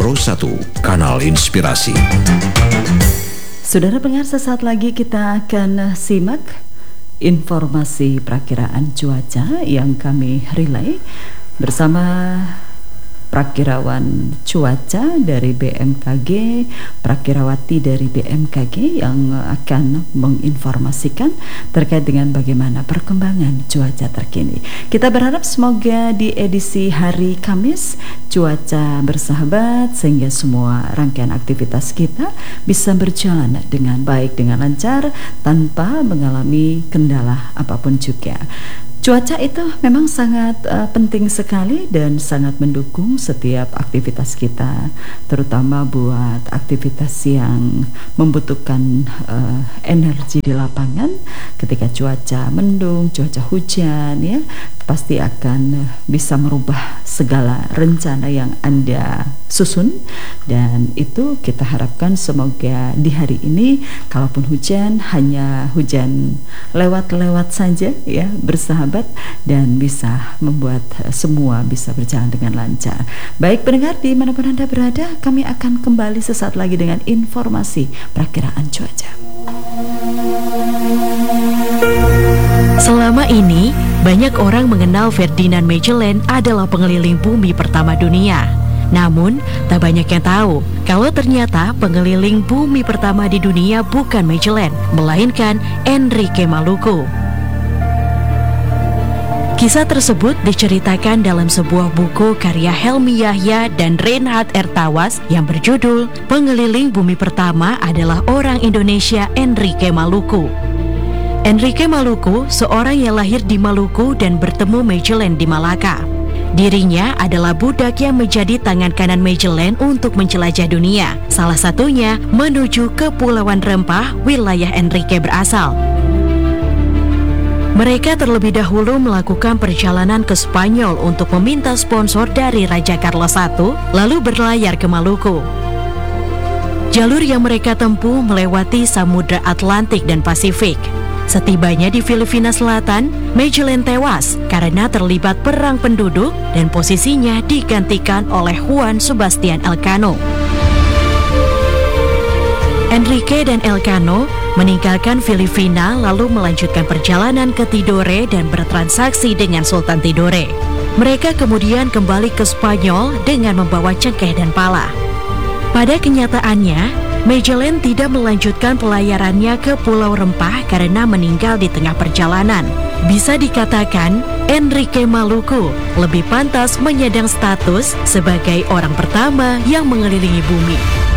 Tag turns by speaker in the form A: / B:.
A: Pro 1, Kanal Inspirasi.
B: Saudara pendengar, sesaat lagi kita akan simak informasi perakiraan cuaca yang kami relay bersama prakirawan cuaca dari BMKG, prakirawati dari BMKG yang akan menginformasikan terkait dengan bagaimana perkembangan cuaca terkini. Kita berharap semoga di edisi hari Kamis cuaca bersahabat sehingga semua rangkaian aktivitas kita bisa berjalan dengan baik, dengan lancar, tanpa mengalami kendala apapun juga. Cuaca itu memang sangat penting sekali dan sangat mendukung setiap aktivitas kita, terutama buat aktivitas yang membutuhkan energi di lapangan. Ketika cuaca mendung, cuaca hujan, ya pasti akan bisa merubah segala rencana yang Anda susun, dan itu kita harapkan semoga di hari ini kalaupun hujan, hanya hujan lewat-lewat saja ya, bersahabat, dan bisa membuat semua bisa berjalan dengan lancar. Baik pendengar, dimanapun Anda berada, kami akan kembali sesaat lagi dengan informasi perakiraan cuaca.
C: Selama ini, banyak orang mengenal Ferdinand Magellan adalah pengeliling bumi pertama dunia. Namun, tak banyak yang tahu kalau ternyata pengeliling bumi pertama di dunia bukan Magellan, melainkan Enrique Maluku. Kisah tersebut diceritakan dalam sebuah buku karya Helmi Yahya dan Reinhard Ertawas yang berjudul Pengeliling Bumi Pertama adalah Orang Indonesia Enrique Maluku. Enrique Maluku seorang yang lahir di Maluku dan bertemu Magellan di Malaka. Dirinya adalah budak yang menjadi tangan kanan Magellan untuk menjelajah dunia, salah satunya menuju Kepulauan Rempah, wilayah Enrique berasal. Mereka terlebih dahulu melakukan perjalanan ke Spanyol untuk meminta sponsor dari Raja Carlos I, lalu berlayar ke Maluku. Jalur yang mereka tempuh melewati Samudra Atlantik dan Pasifik. Setibanya di Filipina Selatan, Magellan tewas karena terlibat perang penduduk dan posisinya digantikan oleh Juan Sebastian Elcano. Enrique dan Elcano meninggalkan Filipina lalu melanjutkan perjalanan ke Tidore dan bertransaksi dengan Sultan Tidore. Mereka kemudian kembali ke Spanyol dengan membawa cengkeh dan pala. Pada kenyataannya, Magellan tidak melanjutkan pelayarannya ke Pulau Rempah karena meninggal di tengah perjalanan. Bisa dikatakan, Enrique Maluku lebih pantas menyandang status sebagai orang pertama yang mengelilingi bumi.